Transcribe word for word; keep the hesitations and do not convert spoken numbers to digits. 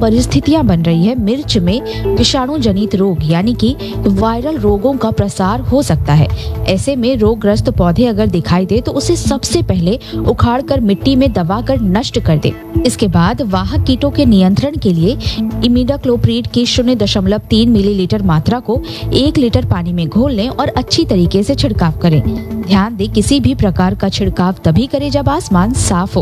परिस्थितियां बन रही है, मिर्च में विषाणु जनित रोग यानी कि वायरल रोगों का प्रसार हो सकता है। ऐसे में रोगग्रस्त पौधे अगर दिखाई दे तो उसे सबसे पहले उखाड़कर मिट्टी में दबाकर नष्ट कर दे। इसके बाद वाहक कीटों के नियंत्रण के लिए इमिडाक्लोप्रिड की शून्य दशमलव तीन मिलीलीटर मात्रा को एक लीटर पानी में घोल लें और अच्छी तरीके से छिड़काव करें। ध्यान दें, किसी भी प्रकार का छिड़काव तभी करें जब आसमान साफ हो।